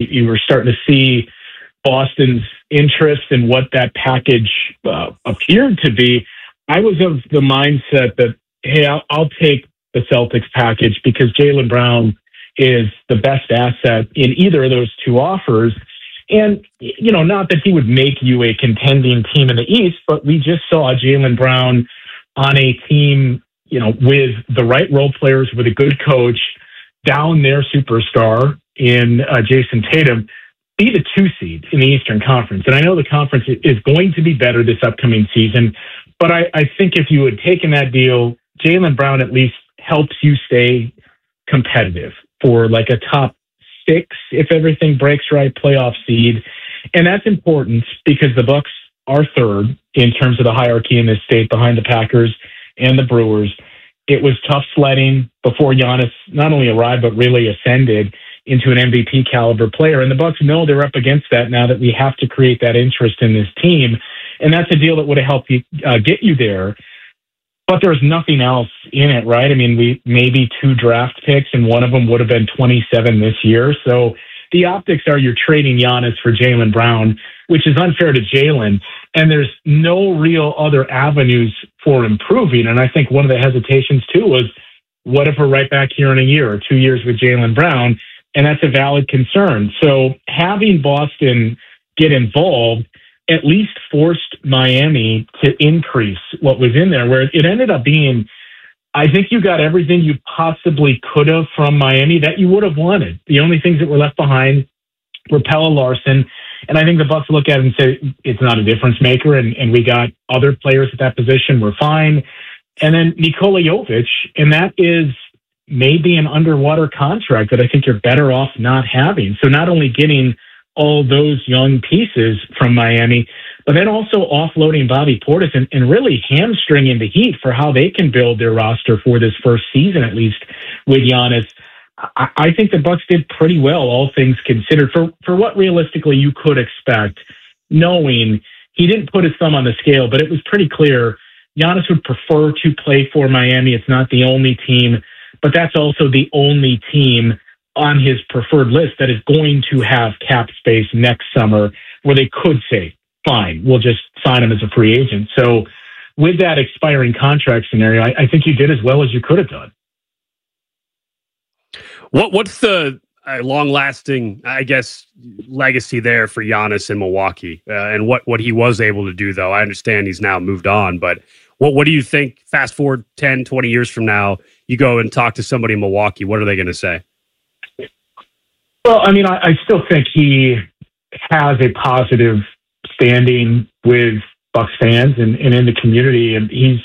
you were starting to see Boston's interest in what that package appeared to be. I was of the mindset that, hey, I'll take the Celtics package because Jaylen Brown is the best asset in either of those two offers. And, not that he would make you a contending team in the East, but we just saw Jaylen Brown on a team, with the right role players, with a good coach, down their superstar in Jason Tatum, be the 2 seed in the Eastern Conference. And I know the conference is going to be better this upcoming season, but I think if you had taken that deal, Jaylen Brown at least helps you stay competitive for like a top 6, if everything breaks right, playoff seed. And that's important because the Bucks are third in terms of the hierarchy in this state behind the Packers and the Brewers. It was tough sledding before Giannis not only arrived, but really ascended into an MVP caliber player. And the Bucks know they're up against that now that we have to create that interest in this team. And that's a deal that would have helped you get you there. But there's nothing else in it, right? I mean, we maybe 2 draft picks, and one of them would have been 27 this year. So the optics are you're trading Giannis for Jaylen Brown, which is unfair to Jaylen. And there's no real other avenues for improving. And I think one of the hesitations, too, was what if we're right back here in a year or 2 years with Jaylen Brown? And that's a valid concern. So having Boston get involved at least forced Miami to increase what was in there, where it ended up being, I think you got everything you possibly could have from Miami that you would have wanted. The only things that were left behind were Pelle Larsson. And I think the Bucks look at it and say, it's not a difference maker. And we got other players at that position. We're fine. And then Nikola Jovic, and that is maybe an underwater contract that I think you're better off not having. So not only getting all those young pieces from Miami, but then also offloading Bobby Portis and really hamstringing the Heat for how they can build their roster for this first season, at least with Giannis. I think the Bucks did pretty well, all things considered, for what realistically you could expect, knowing he didn't put his thumb on the scale, but it was pretty clear Giannis would prefer to play for Miami. It's not the only team, but that's also the only team on his preferred list that is going to have cap space next summer where they could say, fine, we'll just sign him as a free agent. So with that expiring contract scenario, I think you did as well as you could have done. What's the long-lasting, I guess, legacy there for Giannis in Milwaukee? And what he was able to do, though? I understand he's now moved on, but what do you think, fast forward 10, 20 years from now, you go and talk to somebody in Milwaukee, what are they going to say? Well, I mean, I still think he has a positive standing with Bucks fans and in the community. And he's,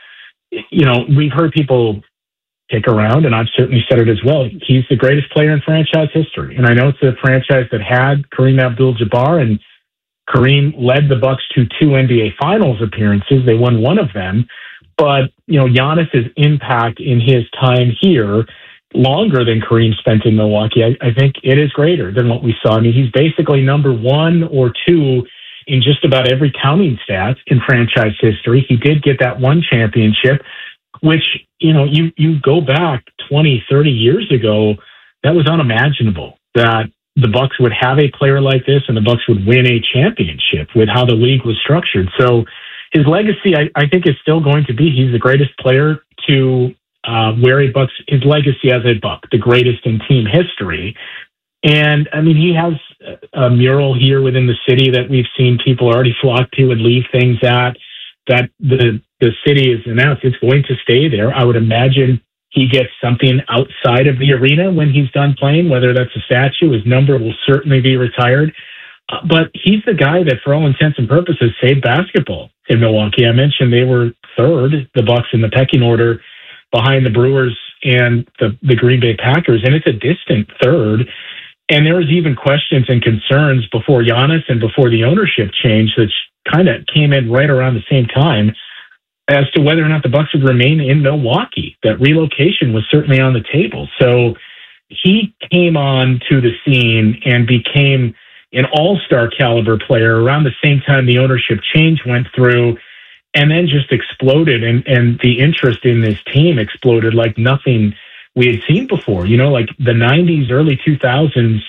we've heard people kick around, and I've certainly said it as well. He's the greatest player in franchise history. And I know it's a franchise that had Kareem Abdul-Jabbar, and Kareem led the Bucks to 2 NBA Finals appearances. They won one of them. But, Giannis's impact in his time here, longer than Kareem spent in Milwaukee, I think it is greater than what we saw. I mean, he's basically number 1 or 2 in just about every counting stat in franchise history. He did get that one championship, which, you go back 20, 30 years ago, that was unimaginable that the Bucks would have a player like this and the Bucks would win a championship with how the league was structured. So his legacy, I think, is still going to be he's the greatest player to wear a Bucks, his legacy as a Buck, the greatest in team history. And I mean, he has a mural here within the city that we've seen people already flock to and leave things at, that the city has announced it's going to stay there. I would imagine he gets something outside of the arena when he's done playing, whether that's a statue. His number will certainly be retired. But he's the guy that, for all intents and purposes, saved basketball in Milwaukee. I mentioned they were third, the Bucks, in the pecking order behind the Brewers and the Green Bay Packers, and it's a distant third. And there was even questions and concerns before Giannis and before the ownership change, which kind of came in right around the same time, as to whether or not the Bucks would remain in Milwaukee. That relocation was certainly on the table. So he came on to the scene and became an all-star caliber player around the same time the ownership change went through, and then just exploded. And the interest in this team exploded like nothing we had seen before. Like the 90s, early 2000s,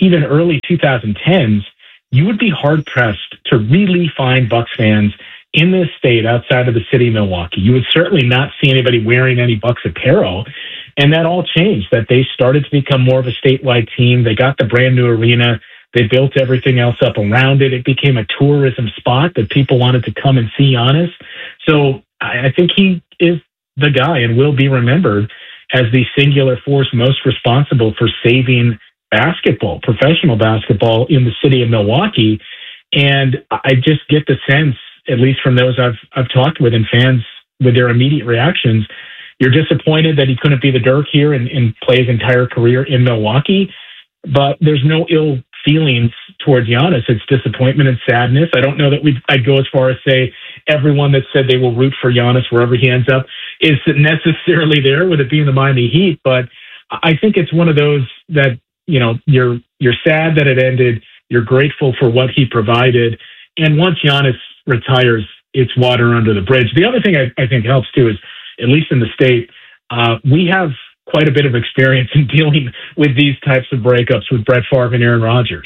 even early 2010s, you would be hard-pressed to really find Bucks fans in this state outside of the city of Milwaukee. You would certainly not see anybody wearing any Bucks apparel. And that all changed, that they started to become more of a statewide team. They got the brand new arena. They built everything else up around it. It became a tourism spot that people wanted to come and see Giannis. So I think he is the guy and will be remembered as the singular force most responsible for saving basketball, professional basketball in the city of Milwaukee. And I just get the sense, at least from those I've talked with and fans with their immediate reactions, you're disappointed that he couldn't be the Dirk here and play his entire career in Milwaukee. But there's no ill feelings towards Giannis. It's disappointment and sadness. I don't know that I'd go as far as say everyone that said they will root for Giannis wherever he ends up is necessarily there with it being the Miami Heat. But I think it's one of those that, you know, you're sad that it ended. You're grateful for what he provided. And once Giannis retires, it's water under the bridge. The other thing I think helps too is, at least in the state, we have quite a bit of experience in dealing with these types of breakups with Brett Favre and Aaron Rodgers.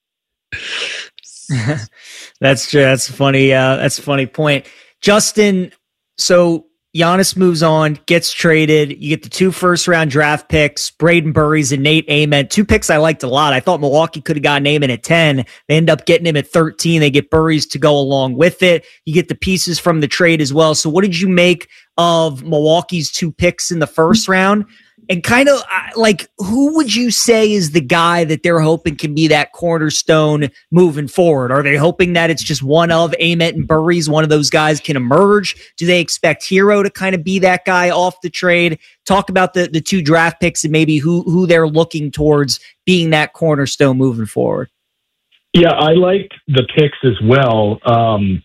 That's true. That's funny. That's a funny point. Justin, so Giannis moves on, gets traded. You get the 2 first-round draft picks, Braden Burries and Nate Ament. 2 picks I liked a lot. I thought Milwaukee could have gotten Ament at 10. They end up getting him at 13. They get Burries to go along with it. You get the pieces from the trade as well. So what did you make of Milwaukee's 2 picks in the first round? And kind of like, who would you say is the guy that they're hoping can be that cornerstone moving forward? Are they hoping that it's just one of Ament and Burries, one of those guys can emerge? Do they expect Hero to kind of be that guy off the trade? Talk about the 2 draft picks and maybe who they're looking towards being that cornerstone moving forward. Yeah, I liked the picks as well. So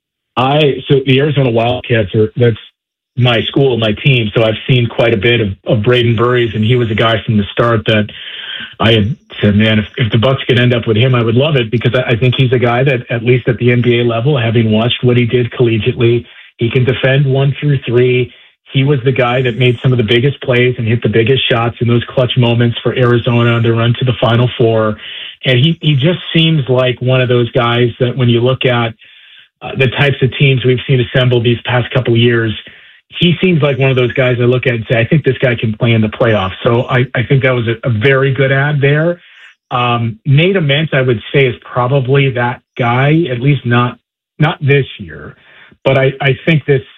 the Arizona Wildcats that's my school, my team. So I've seen quite a bit of Braden Burries, and he was a guy from the start that I had said, man, if the Bucks could end up with him, I would love it, because I think he's a guy that, at least at the NBA level, having watched what he did collegiately, he can defend 1 through 3. He was the guy that made some of the biggest plays and hit the biggest shots in those clutch moments for Arizona on their run to the Final Four. And he just seems like one of those guys that when you look at the types of teams we've seen assemble these past couple of years, he seems like one of those guys I look at and say, I think this guy can play in the playoffs. So I think that was a very good ad there. Nate Ament, I would say, is probably that guy, at least not this year. But I think this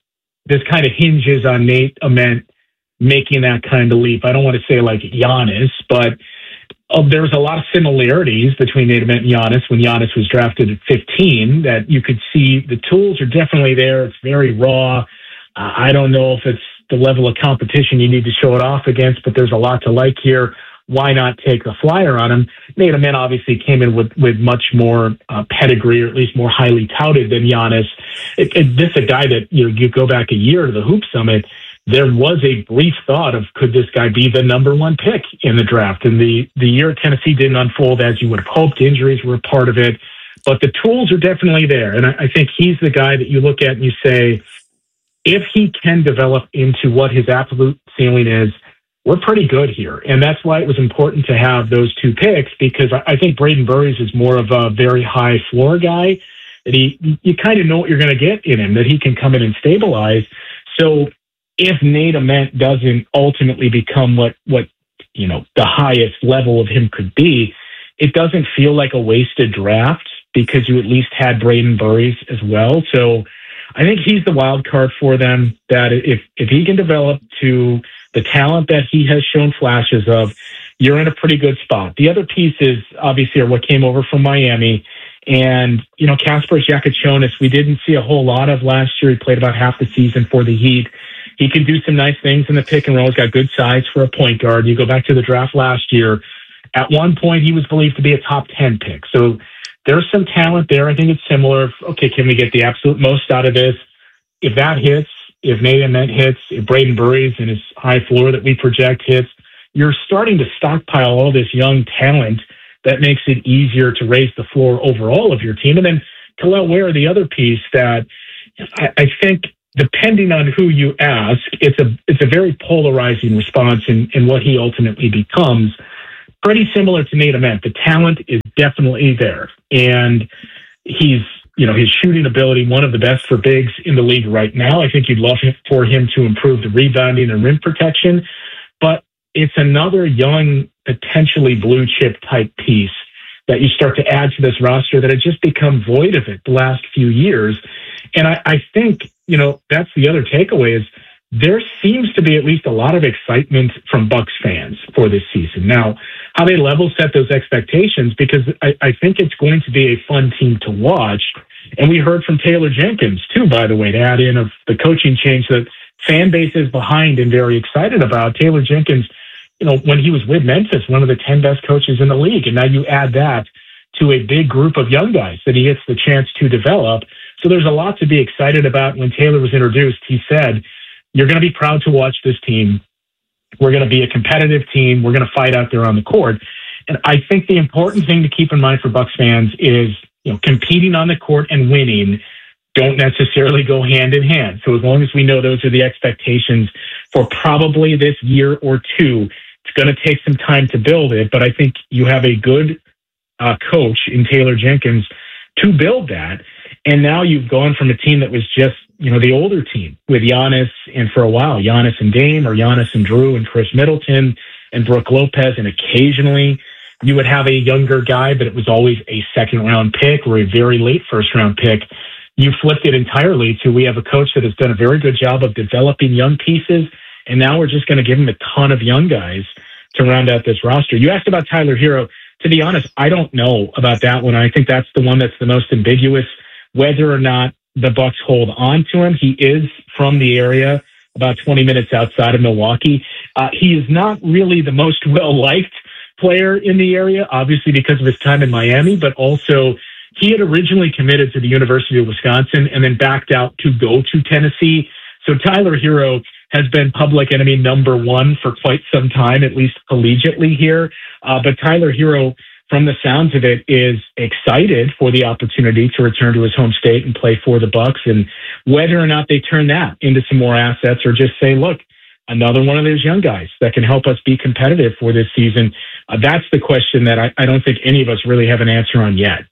kind of hinges on Nate Ament making that kind of leap. I don't want to say like Giannis, but there's a lot of similarities between Nate Ament and Giannis when Giannis was drafted at 15 that you could see the tools are definitely there. It's very raw. I don't know if it's the level of competition you need to show it off against, but there's a lot to like here. Why not take the flyer on him? Nate Ament obviously came in with much more pedigree, or at least more highly touted than Giannis. This is a guy that, you go back a year to the Hoop Summit, there was a brief thought of, could this guy be the number 1 pick in the draft? And the year at Tennessee didn't unfold as you would have hoped. Injuries were a part of it, but the tools are definitely there. And I think he's the guy that you look at and you say, if he can develop into what his absolute ceiling is, we're pretty good here. And that's why it was important to have those 2 picks, because I think Braden Burries is more of a very high floor guy, that you kind of know what you're going to get in him, that he can come in and stabilize. So if Nate Ament doesn't ultimately become what the highest level of him could be, it doesn't feel like a wasted draft, because you at least had Braden Burries as well. So I think he's the wild card for them, that if he can develop to the talent that he has shown flashes of, you're in a pretty good spot. The other pieces, obviously, are what came over from Miami. And, Kasparas Jakučionis, we didn't see a whole lot of last year. He played about half the season for the Heat. He can do some nice things in the pick and roll. He's got good size for a point guard. You go back to the draft last year. At one point, he was believed to be a top 10 pick. So there's some talent there. I think it's similar. Okay, can we get the absolute most out of this? If that hits, if Nate Ament hits, if Braden Burries and his high floor that we project hits, you're starting to stockpile all this young talent that makes it easier to raise the floor overall of your team. And then Kel'el Ware, the other piece that I think, depending on who you ask, it's a very polarizing response in what he ultimately becomes. pretty similar to Nate Ament. The talent is definitely there. And he's, his shooting ability, one of the best for bigs in the league right now. I think you'd love for him to improve the rebounding and rim protection. But it's another young, potentially blue chip type piece that you start to add to this roster that had just become void of it the last few years. And I think, that's the other takeaway is there seems to be at least a lot of excitement from Bucks fans for this season. Now, how they level set those expectations, because I think it's going to be a fun team to watch. And we heard from Taylor Jenkins, too, by the way, to add in of the coaching change that fan base is behind and very excited about. Taylor Jenkins, when he was with Memphis, one of the 10 best coaches in the league. And now you add that to a big group of young guys that he gets the chance to develop. So there's a lot to be excited about. When Taylor was introduced, he said, you're going to be proud to watch this team. We're going to be a competitive team. We're going to fight out there on the court. And I think the important thing to keep in mind for Bucks fans is, competing on the court and winning don't necessarily go hand in hand. So as long as we know those are the expectations for probably this year or two, it's going to take some time to build it. But I think you have a good coach in Taylor Jenkins to build that. And now you've gone from a team that was just, the older team with Giannis, and for a while, Giannis and Dame, or Giannis and Drew and Chris Middleton and Brooke Lopez, and occasionally you would have a younger guy, but it was always a second-round pick or a very late first-round pick. You flipped it entirely to we have a coach that has done a very good job of developing young pieces, and now we're just going to give him a ton of young guys to round out this roster. You asked about Tyler Hero. To be honest, I don't know about that one. I think that's the one that's the most ambiguous, whether or not the Bucks hold on to him. He is from the area, about 20 minutes outside of Milwaukee. He is not really the most well-liked player in the area, obviously because of his time in Miami, but also he had originally committed to the University of Wisconsin and then backed out to go to Tennessee. So Tyler Hero has been public enemy number one for quite some time, at least collegiately here. But Tyler Hero, from the sounds of it, is excited for the opportunity to return to his home state and play for the Bucks. And whether or not they turn that into some more assets or just say, look, another one of those young guys that can help us be competitive for this season, that's the question that I don't think any of us really have an answer on yet.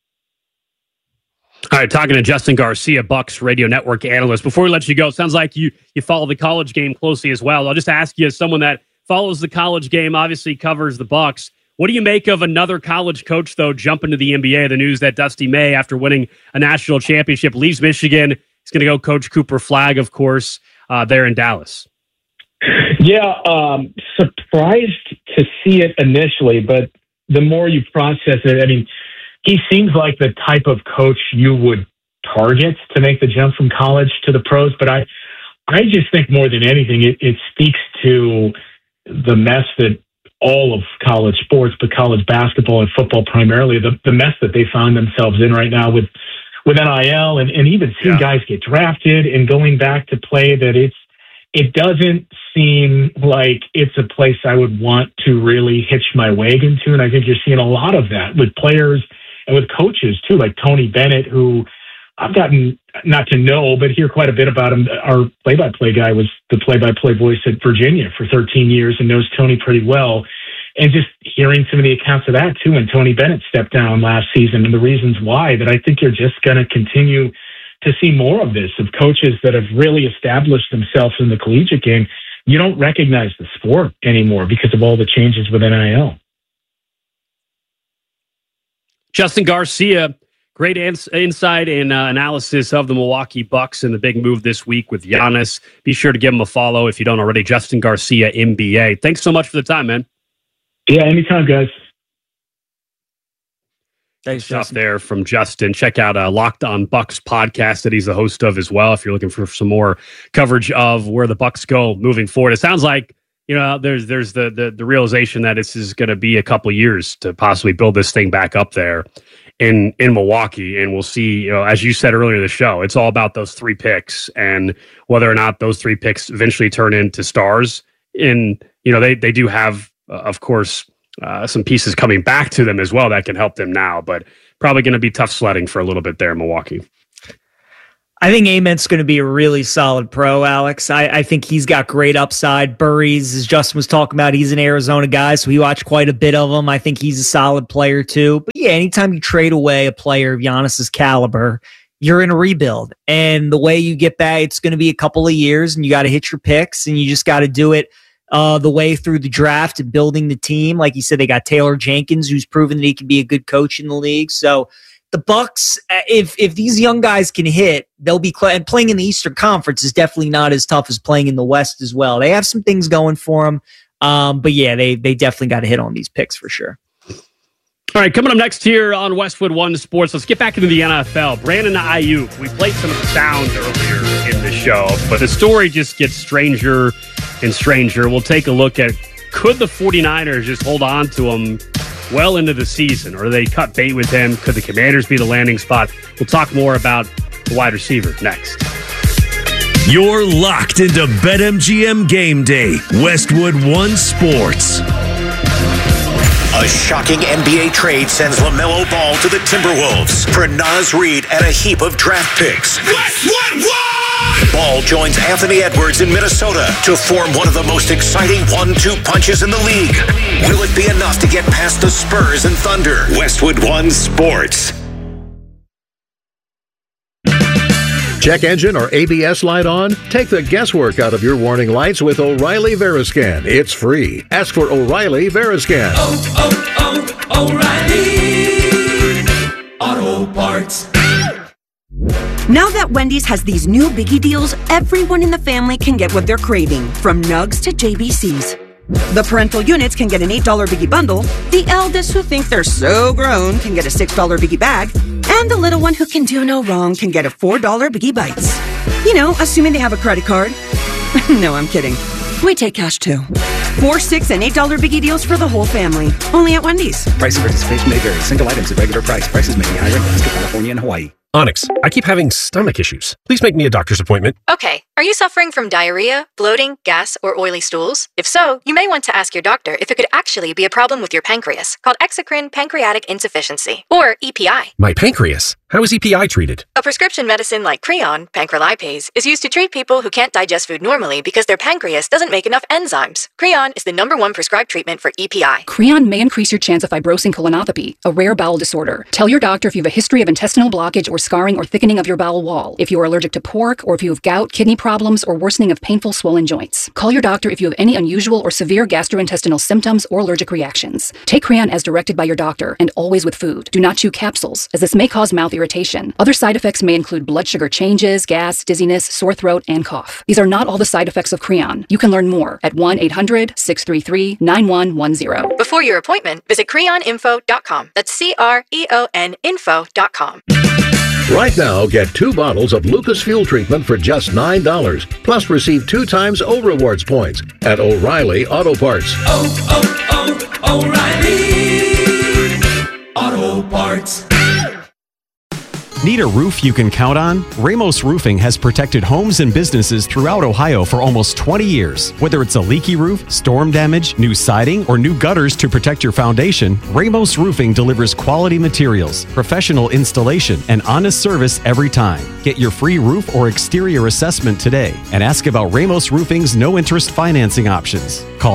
All right, talking to Justin Garcia, Bucks Radio Network analyst. Before we let you go, it sounds like you follow the college game closely as well. I'll just ask you, as someone that follows the college game, obviously covers the Bucks, what do you make of another college coach, though, jumping to the NBA? The news that Dusty May, after winning a national championship, leaves Michigan. He's going to go coach Cooper Flagg, of course, there in Dallas. Yeah, surprised to see it initially, but the more you process it, I mean, he seems like the type of coach you would target to make the jump from college to the pros. But I just think more than anything, it speaks to the mess that all of college sports, but college basketball and football primarily, the mess that they find themselves in right now with NIL and even seeing guys get drafted and going back to play, that it doesn't seem like it's a place I would want to really hitch my wagon to. And I think you're seeing a lot of that with players and with coaches too, like Tony Bennett, who I've gotten not to know, but hear quite a bit about him. Our play-by-play guy was the play-by-play voice at Virginia for 13 years and knows Tony pretty well. And just hearing some of the accounts of that too, when Tony Bennett stepped down last season and the reasons why, that I think you're just going to continue to see more of this, of coaches that have really established themselves in the collegiate game. You don't recognize the sport anymore because of all the changes with NIL. Justin Garcia, great insight and analysis of the Milwaukee Bucks and the big move this week with Giannis. Be sure to give him a follow if you don't already. Justin Garcia, NBA. Thanks so much for the time, man. Yeah, anytime, guys. Thanks, Justin. There from Justin. Check out Locked On Bucks podcast that he's the host of as well if you're looking for some more coverage of where the Bucks go moving forward. It sounds like, you know, there's the realization that this is going to be a couple years to possibly build this thing back up there in Milwaukee. And we'll see, you know, as you said earlier in the show, it's all about those 3 picks and whether or not those 3 picks eventually turn into stars. And, you know, they do have, of course, some pieces coming back to them as well that can help them now, but probably going to be tough sledding for a little bit there in Milwaukee. I think Ament's going to be a really solid pro, Alex. I think he's got great upside. Burries, as Justin was talking about, he's an Arizona guy, so we watch quite a bit of him. I think he's a solid player too. But yeah, anytime you trade away a player of Giannis's caliber, you're in a rebuild. And the way you get back, it's going to be a couple of years, and you got to hit your picks, and you just got to do it the way through the draft and building the team. Like you said, they got Taylor Jenkins, who's proven that he can be a good coach in the league. So the Bucks, if these young guys can hit, they'll be and playing in the Eastern Conference is definitely not as tough as playing in the West as well. They have some things going for them, but yeah, they definitely got to hit on these picks for sure. All right, coming up next here on Westwood One Sports, let's get back into the NFL. Brandon Ayuk, we played some of the sound earlier in the show, but the story just gets stranger and stranger. We'll take a look at, could the 49ers just hold on to him well into the season, or they cut bait with him? Could the Commanders be the landing spot? We'll talk more about the wide receiver next. You're locked into BetMGM Game Day, Westwood One Sports. A shocking NBA trade sends LaMelo Ball to the Timberwolves for Naz Reid and a heap of draft picks. Westwood One! Ball joins Anthony Edwards in Minnesota to form one of the most exciting 1-2 punches in the league. Will it be enough to get past the Spurs and Thunder? Westwood One Sports. Check engine or ABS light on? Take the guesswork out of your warning lights with O'Reilly Veriscan. It's free. Ask for O'Reilly Veriscan. O'Reilly Auto Parts. Now that Wendy's has these new biggie deals, everyone in the family can get what they're craving, from nugs to JBCs. The parental units can get an $8 biggie bundle, the eldest who think they're so grown can get a $6 biggie bag, and the little one who can do no wrong can get a $4 biggie bites. You know, assuming they have a credit card. No, I'm kidding. We take cash too. $4, $6, and $8 biggie deals for the whole family. Only at Wendy's. Price and participation may vary. Single items at regular price. Prices may be higher in Alaska, California, and Hawaii. Onyx, I keep having stomach issues. Please make me a doctor's appointment. Okay, are you suffering from diarrhea, bloating, gas, or oily stools? If so, you may want to ask your doctor if it could actually be a problem with your pancreas, called exocrine pancreatic insufficiency, or EPI. My pancreas? How is EPI treated? A prescription medicine like Creon, pancrelipase, is used to treat people who can't digest food normally because their pancreas doesn't make enough enzymes. Creon is the #1 prescribed treatment for EPI. Creon may increase your chance of fibrosing colonopathy, a rare bowel disorder. Tell your doctor if you have a history of intestinal blockage or scarring or thickening of your bowel wall, if you are allergic to pork, or if you have gout, kidney problems, or worsening of painful swollen joints. Call your doctor if you have any unusual or severe gastrointestinal symptoms or allergic reactions. Take Creon as directed by your doctor, and always with food. Do not chew capsules, as this may cause mouth irritation. Other side effects may include blood sugar changes, gas, dizziness, sore throat, and cough. These are not all the side effects of Creon. You can learn more at 1-800-633-9110. Before your appointment, visit creoninfo.com. That's CREON info.com. Right now, get 2 bottles of Lucas Fuel Treatment for just $9. Plus, receive 2 times O Rewards points at O'Reilly Auto Parts. O'Reilly Auto Parts. Need a roof you can count on? Ramos Roofing has protected homes and businesses throughout Ohio for almost 20 years. Whether it's a leaky roof, storm damage, new siding, or new gutters to protect your foundation, Ramos Roofing delivers quality materials, professional installation, and honest service every time. Get your free roof or exterior assessment today and ask about Ramos Roofing's no-interest financing options. Call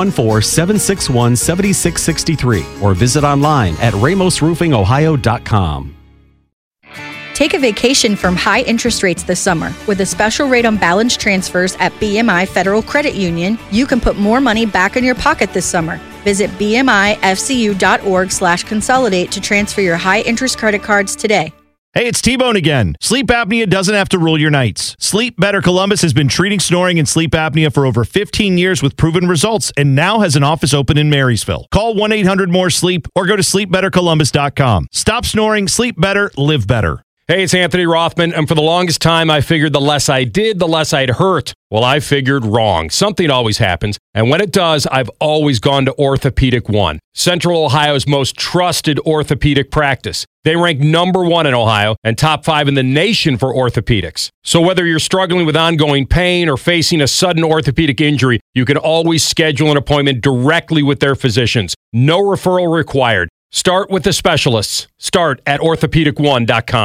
614-761-7663 or visit online at ramosroofingohio.com. Take a vacation from high interest rates this summer. With a special rate on balance transfers at BMI Federal Credit Union, you can put more money back in your pocket this summer. Visit bmifcu.org/consolidate to transfer your high interest credit cards today. Hey, it's T-Bone again. Sleep apnea doesn't have to rule your nights. Sleep Better Columbus has been treating snoring and sleep apnea for over 15 years with proven results and now has an office open in Marysville. Call 1-800-MORE-SLEEP or go to sleepbettercolumbus.com. Stop snoring, sleep better, live better. Hey, it's Anthony Rothman, and for the longest time, I figured the less I did, the less I'd hurt. Well, I figured wrong. Something always happens, and when it does, I've always gone to Orthopedic One, Central Ohio's most trusted orthopedic practice. They rank #1 in Ohio and top 5 in the nation for orthopedics. So whether you're struggling with ongoing pain or facing a sudden orthopedic injury, you can always schedule an appointment directly with their physicians. No referral required. Start with the specialists. Start at orthopedic1.com.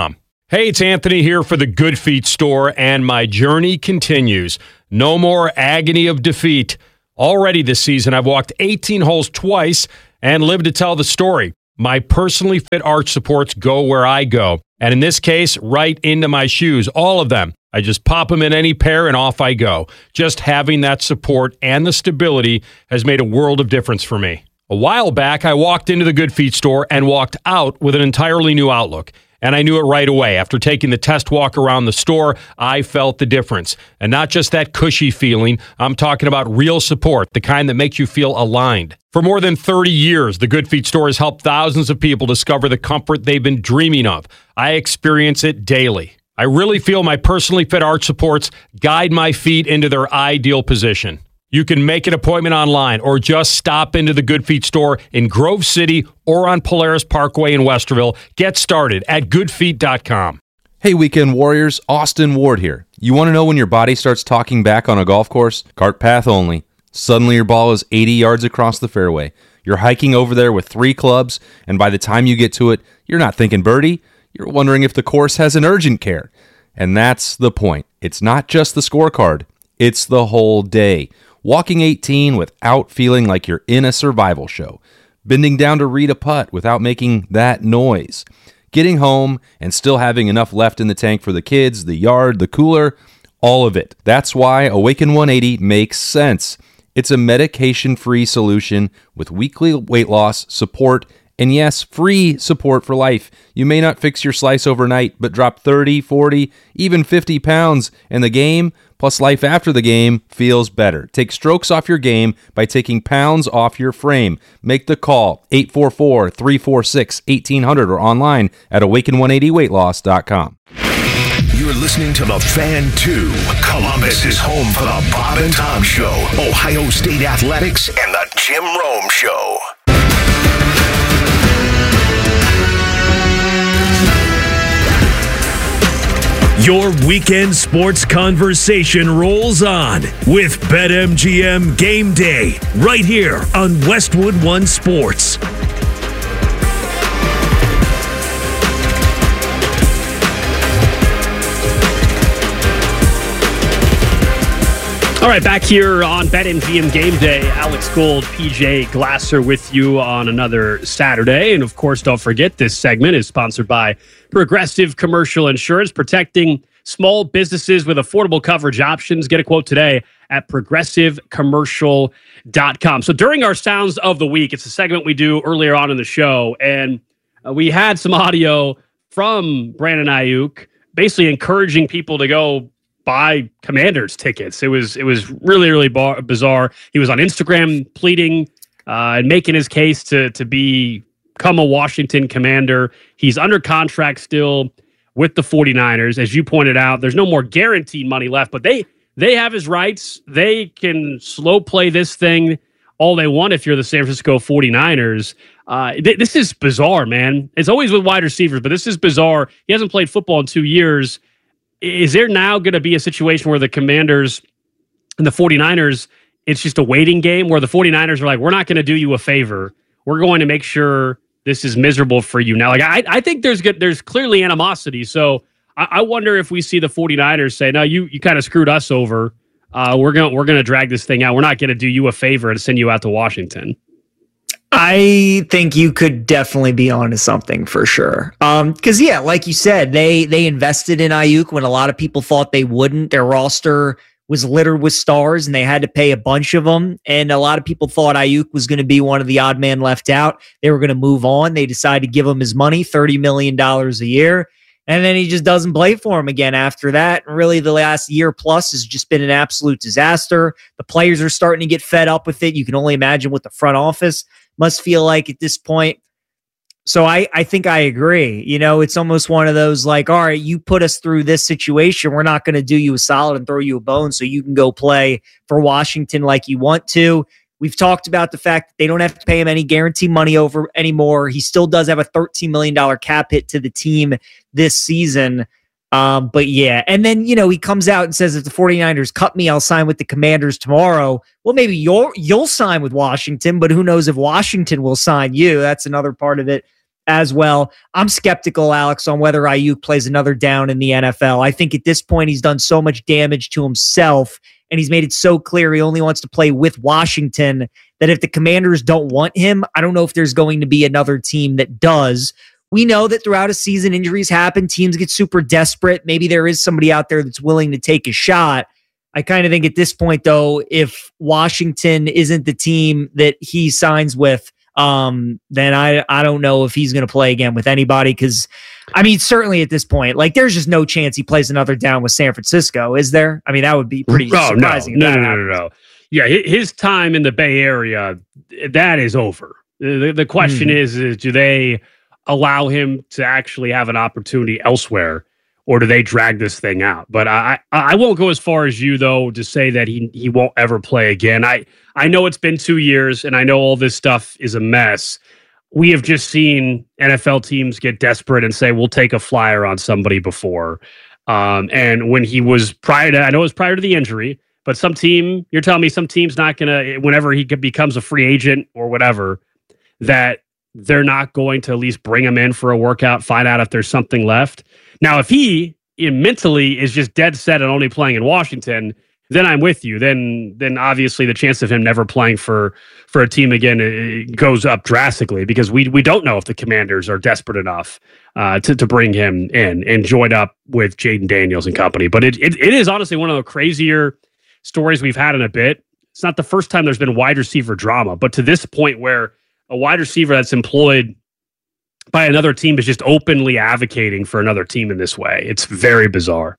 Hey, it's Anthony here for the Good Feet store, and my journey continues. No more agony of defeat. Already this season, I've walked 18 holes twice and lived to tell the story. My personally fit arch supports go where I go, and in this case, right into my shoes, all of them. I just pop them in any pair and off I go. Just having that support and the stability has made a world of difference for me. A while back, I walked into the Good Feet store and walked out with an entirely new outlook. And I knew it right away. After taking the test walk around the store, I felt the difference. And not just that cushy feeling, I'm talking about real support, the kind that makes you feel aligned. For more than 30 years, the Good Feet store has helped thousands of people discover the comfort they've been dreaming of. I experience it daily. I really feel my personally fit arch supports guide my feet into their ideal position. You can make an appointment online or just stop into the Good Feet store in Grove City or on Polaris Parkway in Westerville. Get started at goodfeet.com. Hey, Weekend Warriors, Austin Ward here. You want to know when your body starts talking back on a golf course? Cart path only. Suddenly your ball is 80 yards across the fairway. You're hiking over there with 3 clubs, and by the time you get to it, you're not thinking birdie. You're wondering if the course has an urgent care. And that's the point. It's not just the scorecard. It's the whole day. Walking 18 without feeling like you're in a survival show. Bending down to read a putt without making that noise. Getting home and still having enough left in the tank for the kids, the yard, the cooler, all of it. That's why Awaken 180 makes sense. It's a medication-free solution with weekly weight loss, support, and yes, free support for life. You may not fix your slice overnight, but drop 30, 40, even 50 pounds, and the game, plus life after the game, feels better. Take strokes off your game by taking pounds off your frame. Make the call, 844-346-1800, or online at awaken180weightloss.com. You're listening to The Fan 2. Columbus is home for the Bob and Tom Show, Ohio State Athletics, and the Jim Rome Show. Your weekend sports conversation rolls on with BetMGM Game Day right here on Westwood One Sports. All right, back here on BetMGM Game Day, Alex Gold, PJ Glasser with you on another Saturday. And of course, don't forget, this segment is sponsored by Progressive Commercial Insurance, protecting small businesses with affordable coverage options. Get a quote today at progressivecommercial.com. So during our Sounds of the Week, it's a segment we do earlier on in the show, and we had some audio from Brandon Aiyuk basically encouraging people to go buy Commanders tickets. It was really, really bizarre. He was on Instagram pleading and making his case to become a Washington Commander. He's under contract still with the 49ers. As you pointed out, there's no more guaranteed money left, but they have his rights. They can slow play this thing all they want if you're the San Francisco 49ers. This is bizarre, man. It's always with wide receivers, but this is bizarre. He hasn't played football in 2 years. Is there now going to be a situation where the Commanders and the 49ers, it's just a waiting game where the 49ers are like, we're not going to do you a favor. We're going to make sure this is miserable for you now. Like I think there's clearly animosity. So I wonder if we see the 49ers say, no, you kind of screwed us over. We're gonna drag this thing out. We're not going to do you a favor and send you out to Washington. I think you could definitely be onto something for sure. Because yeah, like you said, they invested in Aiyuk when a lot of people thought they wouldn't. Their roster was littered with stars, and they had to pay a bunch of them. And a lot of people thought Aiyuk was going to be one of the odd man left out. They were going to move on. They decided to give him his money, $30 million a year. And then he just doesn't play for him again after that. And really, the last year plus has just been an absolute disaster. The players are starting to get fed up with it. You can only imagine what the front office must feel like at this point. So I think I agree. You know, it's almost one of those like, all right, you put us through this situation. We're not going to do you a solid and throw you a bone so you can go play for Washington like you want to. We've talked about the fact that they don't have to pay him any guaranteed money over anymore. He still does have a $13 million cap hit to the team this season. But yeah, and then, you know, he comes out and says, if the 49ers cut me, I'll sign with the Commanders tomorrow. Well, maybe you'll sign with Washington, but who knows if Washington will sign you. That's another part of it as well. I'm skeptical, Alex, on whether Ayuk plays another down in the NFL. I think at this point he's done so much damage to himself, and he's made it so clear he only wants to play with Washington that if the Commanders don't want him, I don't know if there's going to be another team that does. We know that throughout a season, injuries happen. Teams get super desperate. Maybe there is somebody out there that's willing to take a shot. I kind of think at this point, though, if Washington isn't the team that he signs with, then I don't know if he's going to play again with anybody. Because, I mean, certainly at this point, like, there's just no chance he plays another down with San Francisco, is there? I mean, that would be pretty surprising. No. Yeah, his time in the Bay Area, that is over. The question is do they allow him to actually have an opportunity elsewhere, or do they drag this thing out? But I won't go as far as you, though, to say that he won't ever play again. I know it's been 2 years, and I know all this stuff is a mess. We have just seen NFL teams get desperate and say, we'll take a flyer on somebody before. And when he was prior to the injury, but you're telling me some team's not going to, whenever he becomes a free agent or whatever, that they're not going to at least bring him in for a workout, find out if there's something left. Now, if he mentally is just dead set on only playing in Washington, then I'm with you. Then obviously the chance of him never playing for a team again goes up drastically, because we don't know if the Commanders are desperate enough to bring him in and join up with Jaden Daniels and company. But it is honestly one of the crazier stories we've had in a bit. It's not the first time there's been wide receiver drama, but to this point where a wide receiver that's employed by another team is just openly advocating for another team in this way. It's very bizarre.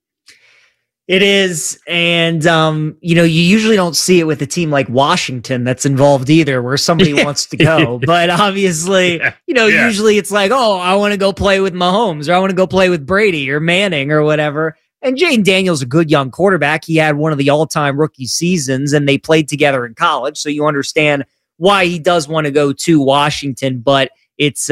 It is. And, you usually don't see it with a team like Washington that's involved either, where somebody wants to go. But obviously, usually it's like, oh, I want to go play with Mahomes, or I want to go play with Brady or Manning or whatever. And Jaden Daniels, a good young quarterback. He had one of the all-time rookie seasons, and they played together in college. So you understand why he does want to go to Washington. But it's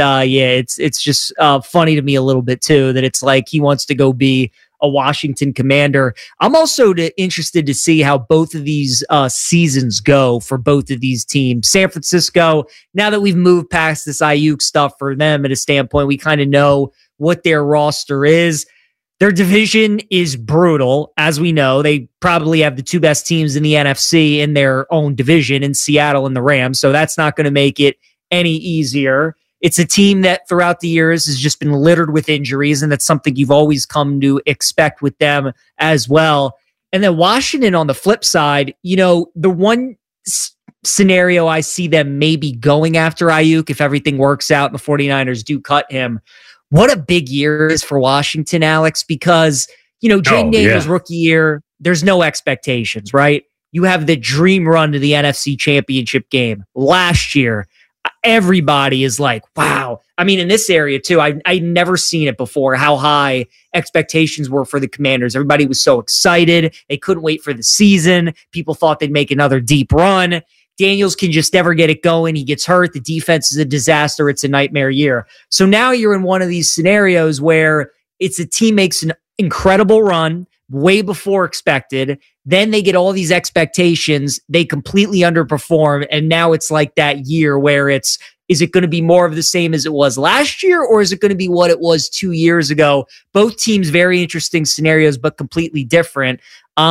just funny to me a little bit too, that it's like he wants to go be a Washington Commander. I'm also interested to see how both of these seasons go for both of these teams. San Francisco, now that we've moved past this Ayuk stuff for them at a standpoint, we kind of know what their roster is. Their division is brutal. As we know, they probably have the two best teams in the NFC in their own division, in Seattle and the Rams. So that's not going to make it any easier. It's a team that throughout the years has just been littered with injuries, and that's something you've always come to expect with them as well. And then Washington on the flip side, the one scenario I see them maybe going after Ayuk if everything works out and the 49ers do cut him. What a big year is for Washington, Alex, because, Jaden Daniels' rookie year, there's no expectations, right? You have the dream run to the NFC Championship game last year. Everybody is like, wow. I mean, in this area too, I'd never seen it before, how high expectations were for the Commanders. Everybody was so excited. They couldn't wait for the season. People thought they'd make another deep run. Daniels can just never get it going. He gets hurt. The defense is a disaster. It's a nightmare year. So now you're in one of these scenarios where it's a team makes an incredible run way before expected. Then they get all these expectations. They completely underperform. And now it's like that year where is it going to be more of the same as it was last year, or is it going to be what it was 2 years ago? Both teams, very interesting scenarios, but completely different.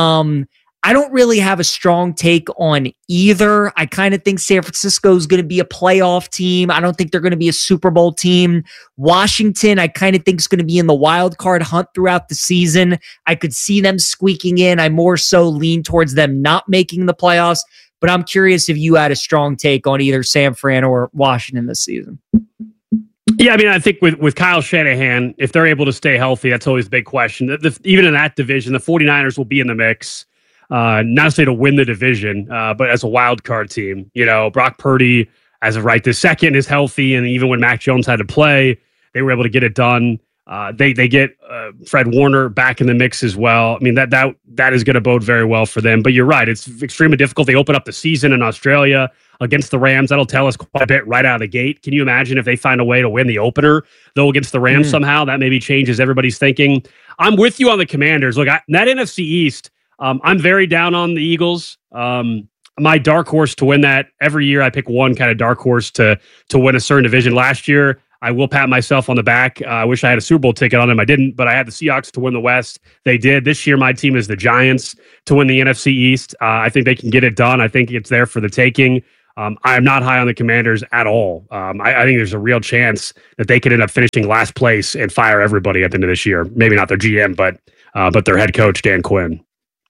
I don't really have a strong take on either. I kind of think San Francisco is going to be a playoff team. I don't think they're going to be a Super Bowl team. Washington, I kind of think is going to be in the wild card hunt throughout the season. I could see them squeaking in. I more so lean towards them not making the playoffs, but I'm curious if you had a strong take on either San Fran or Washington this season. Yeah, I mean, I think with Kyle Shanahan, if they're able to stay healthy, that's always a big question. Even in that division, the 49ers will be in the mix. Not to say to win the division, but as a wild card team. Brock Purdy, as of right this second, is healthy, and even when Mac Jones had to play, they were able to get it done. They get Fred Warner back in the mix as well. I mean, that is going to bode very well for them. But you're right; it's extremely difficult. They open up the season in Australia against the Rams. That'll tell us quite a bit right out of the gate. Can you imagine if they find a way to win the opener, though, against the Rams somehow? That maybe changes everybody's thinking. I'm with you on the Commanders. Look, that NFC East. I'm very down on the Eagles. My dark horse to win that every year, I pick one kind of dark horse to win a certain division. Last year, I will pat myself on the back. I wish I had a Super Bowl ticket on them. I didn't, but I had the Seahawks to win the West. They did. This year, my team is the Giants to win the NFC East. I think they can get it done. I think it's there for the taking. I am not high on the Commanders at all. I think there's a real chance that they could end up finishing last place and fire everybody at the end of this year. Maybe not their GM, but their head coach, Dan Quinn.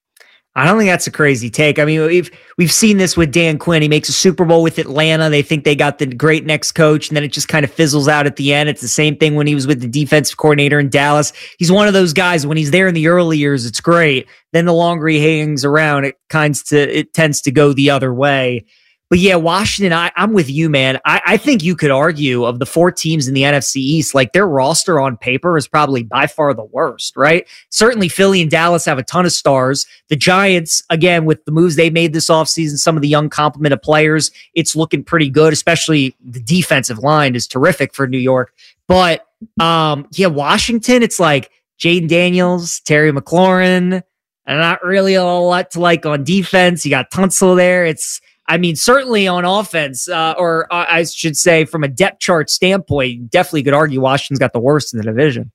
I don't think that's a crazy take. I mean, we've seen this with Dan Quinn. He makes a Super Bowl with Atlanta. They think they got the great next coach, and then it just kind of fizzles out at the end. It's the same thing when he was with the defensive coordinator in Dallas. He's one of those guys, when he's there in the early years, it's great. Then the longer he hangs around, it tends to go the other way. But yeah, Washington, I'm with you, man. I think you could argue of the 4 teams in the NFC East, like their roster on paper is probably by far the worst, right? Certainly Philly and Dallas have a ton of stars. The Giants, again, with the moves they made this offseason, some of the young complement of players, it's looking pretty good, especially the defensive line is terrific for New York. But yeah, Washington, it's like Jaden Daniels, Terry McLaurin, and not really a lot to like on defense. You got Tunsil there. Certainly on offense, or I should say from a depth chart standpoint, you definitely could argue Washington's got the worst in the division.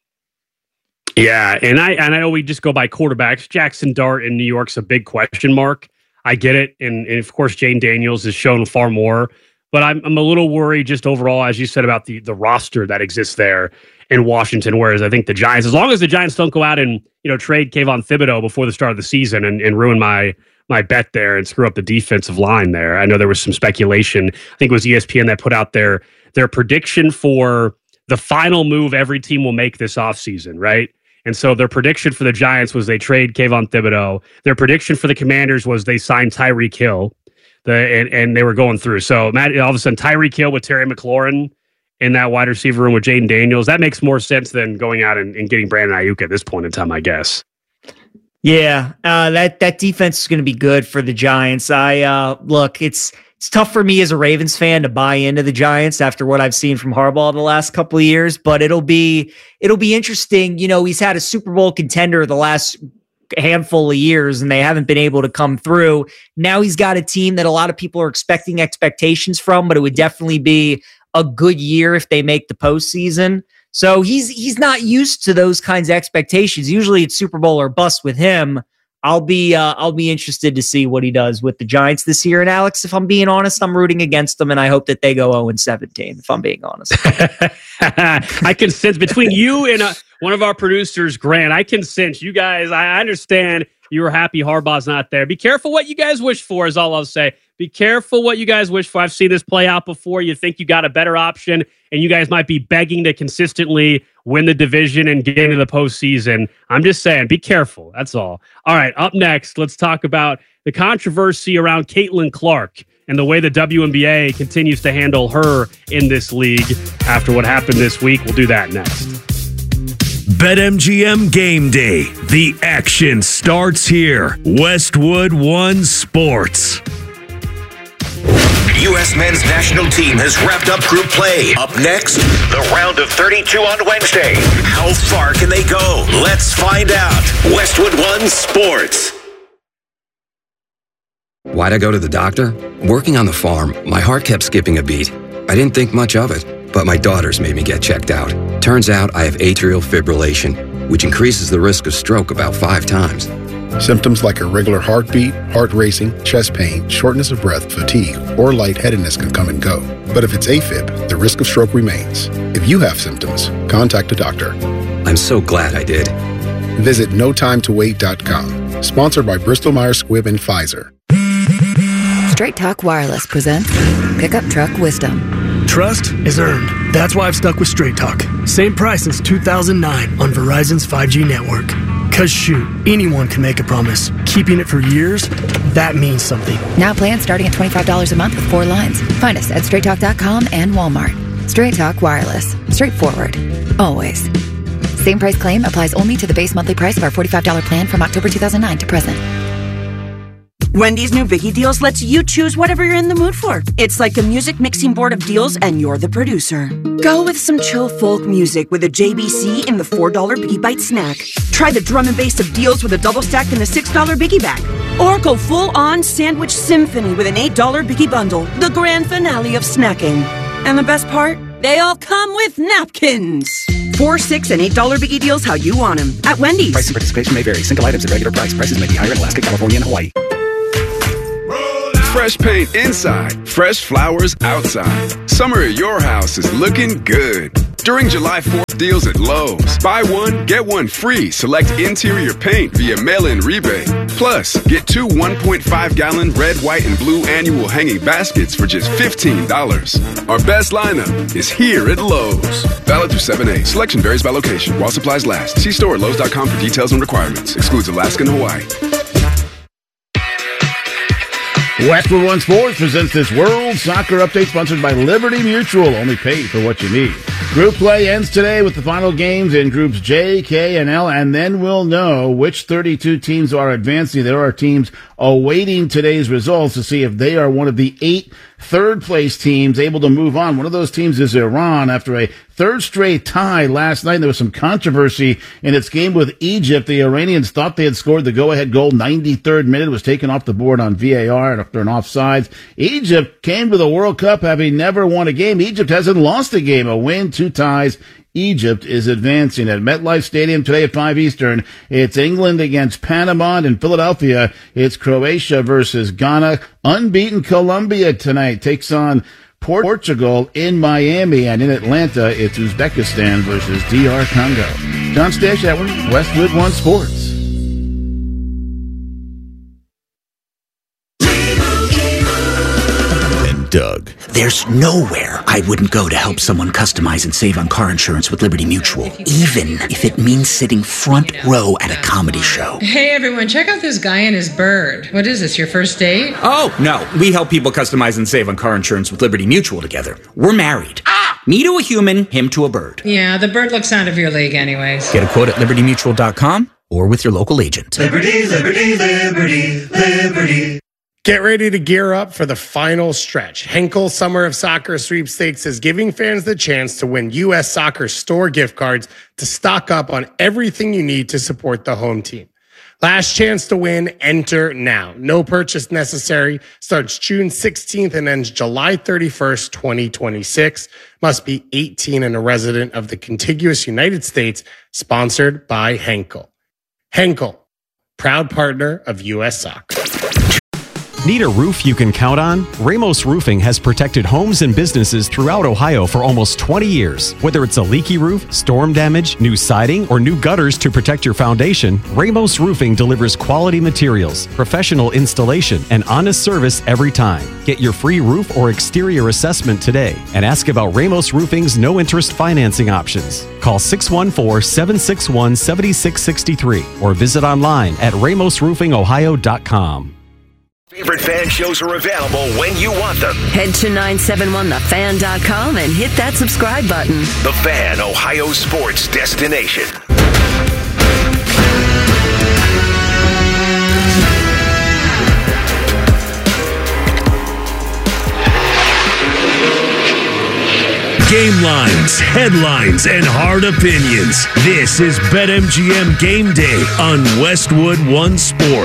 Yeah, and I know we just go by quarterbacks. Jackson Dart in New York's a big question mark. I get it, and of course, Jane Daniels has shown far more. But I'm a little worried just overall, as you said, about the roster that exists there in Washington. Whereas I think the Giants, as long as the Giants don't go out and trade Kayvon Thibodeau before the start of the season and ruin my bet there and screw up the defensive line there. I know there was some speculation. I think it was ESPN that put out their prediction for the final move every team will make this offseason, right? And so their prediction for the Giants was they trade Kayvon Thibodeau. Their prediction for the Commanders was they signed Tyreek Hill. And they were going through. So Matt, all of a sudden, Tyreek Hill with Terry McLaurin in that wide receiver room with Jaden Daniels, that makes more sense than going out and getting Brandon Ayuk at this point in time, I guess. Yeah, that defense is going to be good for the Giants. Look, it's tough for me as a Ravens fan to buy into the Giants after what I've seen from Harbaugh the last couple of years, but it'll be interesting. He's had a Super Bowl contender the last handful of years and they haven't been able to come through. Now he's got a team that a lot of people are expecting expectations from, but it would definitely be a good year if they make the postseason. So he's not used to those kinds of expectations. Usually it's Super Bowl or bust with him. I'll be interested to see what he does with the Giants this year. And Alex, if I'm being honest, I'm rooting against them, and I hope that they go 0-17. If I'm being honest, I can sense between you and one of our producers, Grant. I can sense you guys. I understand you were happy Harbaugh's not there. Be careful what you guys wish for. Is all I'll say. Be careful what you guys wish for. I've seen this play out before. You think you got a better option, and you guys might be begging to consistently win the division and get into the postseason. I'm just saying, be careful. That's all. All right, up next, let's talk about the controversy around Caitlin Clark and the way the WNBA continues to handle her in this league after what happened this week. We'll do that next. BetMGM Game Day. The action starts here. Westwood One Sports. U.S. men's national team has wrapped up group play. Up next, the round of 32 on Wednesday. How far can they go? Let's find out. Westwood One Sports. Why'd I go to the doctor? Working on the farm, my heart kept skipping a beat. I didn't think much of it, but my daughters made me get checked out. Turns out I have atrial fibrillation, which increases the risk of stroke about 5 times. Symptoms like irregular heartbeat, heart racing, chest pain, shortness of breath, fatigue, or lightheadedness can come and go. But if it's AFib, the risk of stroke remains. If you have symptoms, contact a doctor. I'm so glad I did. Visit notimetowait.com. Sponsored by Bristol-Myers Squibb and Pfizer. Straight Talk Wireless presents Pickup Truck Wisdom. Trust is earned. That's why I've stuck with Straight Talk. Same price since 2009 on Verizon's 5G network. Cause shoot, anyone can make a promise. Keeping it for years, that means something. Now plans starting at $25 a month with 4 lines. Find us at straighttalk.com and Walmart. Straight Talk Wireless. Straightforward. Always. Same price claim applies only to the base monthly price of our $45 plan from October 2009 to present. Wendy's new Biggie Deals lets you choose whatever you're in the mood for. It's like a music mixing board of deals, and you're the producer. Go with some chill folk music with a JBC in the $4 Biggie Bite snack. Try the drum and bass of deals with a double stack in the $6 Biggie Bag. Or go full-on sandwich symphony with an $8 Biggie Bundle, the grand finale of snacking. And the best part? They all come with napkins. $4, $6, and $8 biggie deals how you want them at Wendy's. Price and participation may vary. Single items at regular price. Prices may be higher in Alaska, California, and Hawaii. Fresh paint inside, fresh flowers outside. Summer at your house is looking good. During July 4th deals at Lowe's, buy one, get one free. Select interior paint via mail-in rebate. Plus, get 2 1.5-gallon red, white, and blue annual hanging baskets for just $15. Our best lineup is here at Lowe's. Valid through 7/8. Selection varies by location. While supplies last. See store at Lowe's.com for details and requirements. Excludes Alaska and Hawaii. Westwood One Sports presents this World Soccer Update sponsored by Liberty Mutual. Only pay for what you need. Group play ends today with the final games in groups J, K, and L, and then we'll know which 32 teams are advancing. There are teams awaiting today's results to see if they are one of the 8 third-place teams able to move on. One of those teams is Iran. After a third straight tie last night, there was some controversy in its game with Egypt. The Iranians thought they had scored the go-ahead goal. 93rd minute was taken off the board on VAR after an offsides. Egypt came to the World Cup having never won a game. Egypt hasn't lost a game. A win, 2 ties. Egypt is advancing at MetLife Stadium today at 5 Eastern. It's England against Panama, and in Philadelphia, it's Croatia versus Ghana. Unbeaten Colombia tonight takes on Portugal in Miami, and in Atlanta, it's Uzbekistan versus DR Congo. John Stash, that one, Westwood One Sports. Doug. There's nowhere I wouldn't go to help someone customize and save on car insurance with Liberty Mutual, even if it means sitting front row at a comedy show. Hey everyone, check out this guy and his bird. What is this, your first date? Oh, no. We help people customize and save on car insurance with Liberty Mutual together. We're married. Me to a human, him to a bird. Yeah, the bird looks out of your league anyways. Get a quote at libertymutual.com or with your local agent. Liberty, liberty, liberty, liberty. Get ready to gear up for the final stretch. Henkel Summer of Soccer Sweepstakes is giving fans the chance to win U.S. Soccer store gift cards to stock up on everything you need to support the home team. Last chance to win, enter now. No purchase necessary. Starts June 16th and ends July 31st, 2026. Must be 18 and a resident of the contiguous United States. Sponsored by Henkel. Henkel, proud partner of U.S. Soccer. Need a roof you can count on? Ramos Roofing has protected homes and businesses throughout Ohio for almost 20 years. Whether it's a leaky roof, storm damage, new siding, or new gutters to protect your foundation, Ramos Roofing delivers quality materials, professional installation, and honest service every time. Get your free roof or exterior assessment today and ask about Ramos Roofing's no-interest financing options. Call 614-761-7663 or visit online at ramosroofingohio.com. Favorite fan shows are available when you want them. Head to 971thefan.com and hit that subscribe button. The Fan, Ohio sports destination. Game lines, headlines, and hard opinions. This is BetMGM Game Day on Westwood One Sports.